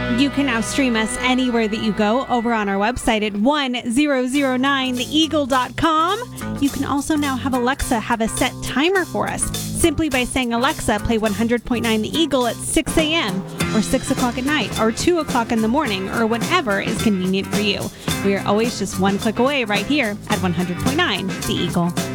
You can now stream us anywhere that you go over on our website at 1009theeagle.com. You can also now have Alexa have a set timer for us simply by saying, Alexa, play 100.9 The Eagle at 6 a.m. or 6 o'clock at night or 2 o'clock in the morning or whenever is convenient for you. We are always just one click away right here at 100.9 The Eagle.